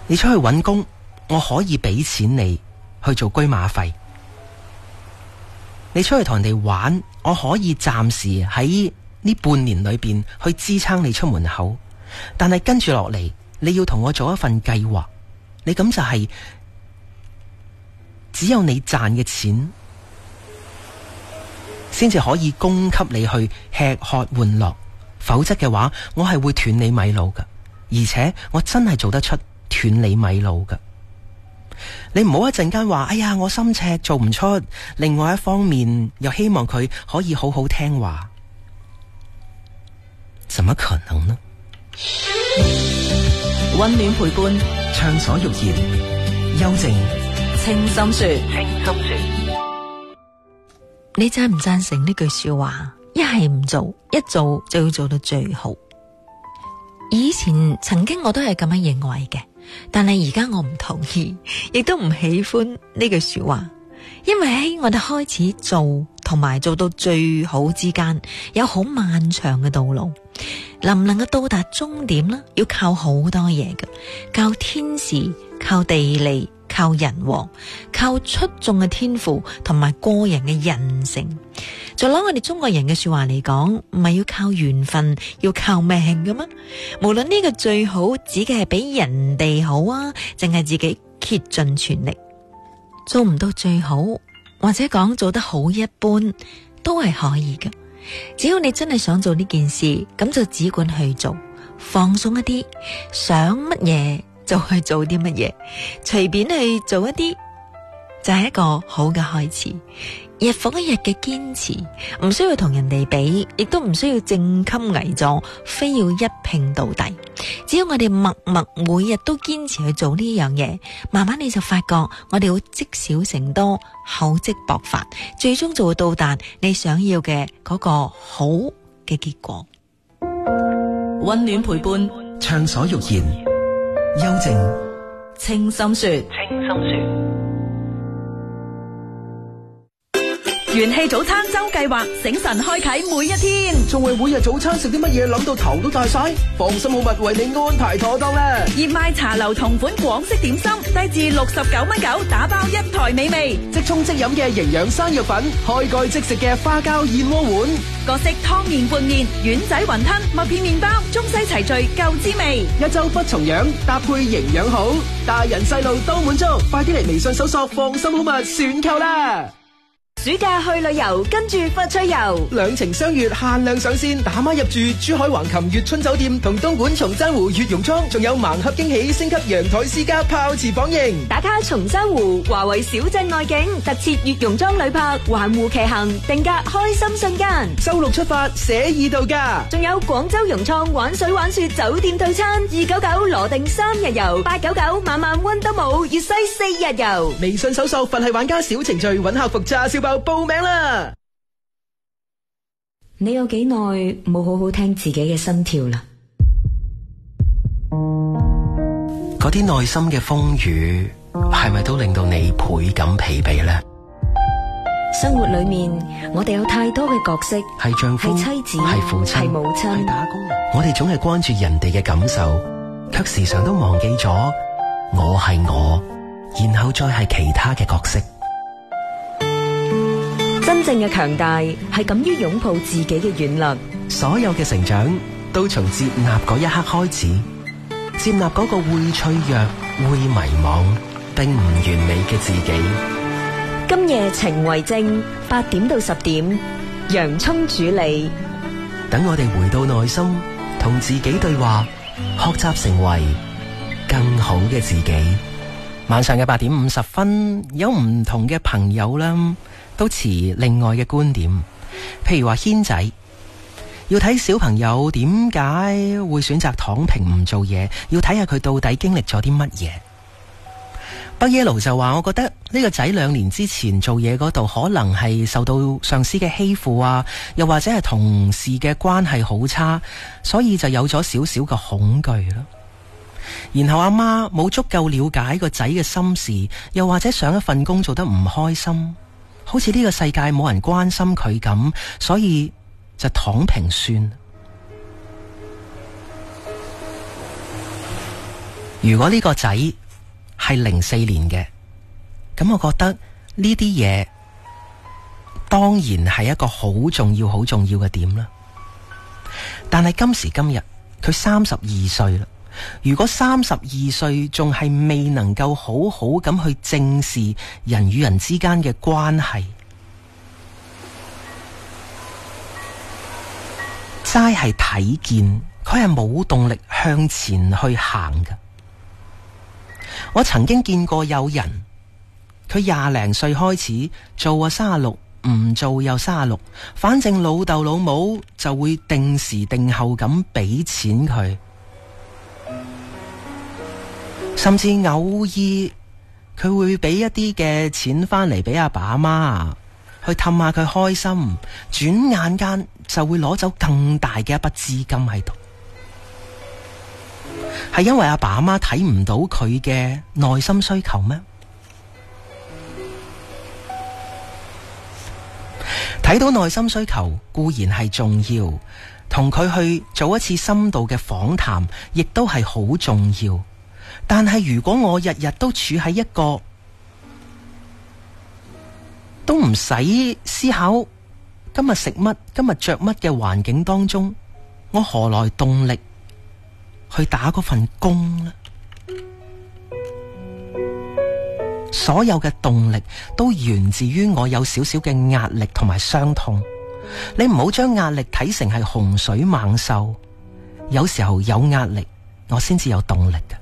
你出去搵工，我可以俾錢你去做車馬費。你出去同人哋玩，我可以暫時喺呢半年裏邊去支撐你出門口，但係跟住落嚟，你要同我做一份計劃。你咁就係只有你賺嘅錢先至可以供給你去吃喝玩樂，否則嘅話我係會斷你米路㗎，而且我真係做得出斷你米路㗎。你唔好一陣間話哎呀我心赤做唔出，另外一方面又希望佢可以好好聽話，怎麼可能呢？ 溫暖陪伴， 暢所欲言，幽靜清心說。 你贊唔贊成呢句說話？一係唔做，一做就要做到最好。以前曾經我都係咁樣認為嘅，但係而家我唔同意，亦都唔喜歡呢句說話。因為喺我哋開始做同埋做到最好之間，有好漫長嘅道路。能唔能夠到達終點呢？要靠好多嘢嘅，靠天時，靠地利，靠人和，靠出眾嘅天賦同埋個人嘅韌性。就攞我哋中國人嘅說話嚟講，唔係要靠緣分，要靠命嘅咩？無論呢個最好指嘅係比人哋好啊，淨係自己竭盡全力，做唔到最好，或者講做得好一般，都係可以嘅。只要你真係想做呢件事，咁就只管去做，放鬆一啲，想乜嘢就去做啲乜嘢，隨便去做一啲，就係一個好嘅開始。日復一日嘅堅持，唔需要同人哋比，亦都唔需要正襟危坐，非要一拼到底。只要我哋默默每日都堅持去做呢樣嘢，慢慢你就發覺我哋會積少成多，厚積薄發，最終就會到達你想要嘅嗰個好嘅結果。 溫暖陪伴， 暢所欲言，幽靜清心說。元氣早餐周計劃，醒神開啟每一天。 仲為每日早餐食啲乜嘢諗到頭都大晒？放心好物為你安排妥當啦！ 熱賣茶樓同款廣式點心，低至69.9打包一台美味。 即沖即飲嘅營養山藥粉，開蓋即食嘅花膠燕窩碗， 各式湯麵拌麵、丸仔雲吞、麥片麵包，中西齊聚夠滋味。 一周不重樣，搭配營養好，大人細路都滿足。快啲嚟微信搜索放心好物選購啦！ 暑假去旅遊，跟住佛趣遊， 兩情相悅限量上線，打孖入住珠海橫琴悅春酒店同東莞松山湖悅榕莊，仲有盲盒驚喜，升級陽台私家泡池房型， 打卡松山湖華為小鎮外景，特設悅榕莊旅泊，環湖騎行，定格開心瞬間。 周六出發，寫意度假， 仲有廣州融創玩水玩雪酒店對餐，299羅定3日遊，899晚晚溫德姆粵西4日遊。 微信搜索佛系玩家小程序，揾客服炸燒包報名啦！ 你有幾耐冇好好聽自己嘅心跳啦？ 嗰啲內心嘅風雨，係咪都令到你倍感疲憊呢？ 生活裏面，我哋有太多嘅角色， 係丈夫， 係妻子， 係父親， 係母親， 係打工人。我哋總係關注人哋嘅感受，卻時常都忘記咗我係我，然後再係其他嘅角色。 真正嘅強大係敢於擁抱自己嘅軟弱。 所有嘅成長都從接納嗰一刻開始，接納嗰個會脆弱、會迷茫並唔完美嘅自己。 今夜情為證，8點到10點，洋蔥主理。 等我哋回到內心，同自己對話，學習成為更好嘅自己。晚上嘅8點50分，有唔同嘅朋友啦，都持另外嘅觀點。譬如話軒仔，要睇小朋友點解會選擇躺平唔做嘢，要睇下佢到底經歷咗啲乜嘢。北耶魯就話，我覺得呢個仔2年之前做嘢嗰度可能係受到上司嘅欺負啊，又或者係同事嘅關係好差，所以就有咗少少嘅恐懼啦。然後阿媽冇足夠了解個仔嘅心事，又或者上一份工做得唔開心，好似呢個世界冇人關心佢咁，所以就躺平算。 如果呢個仔係04年嘅，咁我覺得呢啲嘢當然係一個好重要嘅點啦。但係今時今日佢32歲啦，如果32歲仲係未能夠好好咁去正視人與人之間嘅關係，齋係睇見佢係冇動力向前去行㗎。我曾經見過有人，佢20零歲開始做啊36，唔做又36，反正老豆老母就會定時定候咁俾錢佢，甚至偶爾佢會俾一啲嘅錢翻嚟俾阿爸阿媽去氹下佢開心，轉眼間就會攞走更大嘅一筆資金喺度。係因為阿爸阿媽睇唔到佢嘅內心需求咩？睇到內心需求固然係重要，同佢去做一次深度嘅訪談亦都係好重要。但係如果我日日都處喺一個都唔使思考今日食乜、今日着乜嘅環境當中，我何來動力去打嗰份工呢？所有嘅動力都源自於我有少少嘅壓力同埋傷痛。你唔好將壓力睇成係洪水猛獸，有時候有壓力我先至有動力嘅。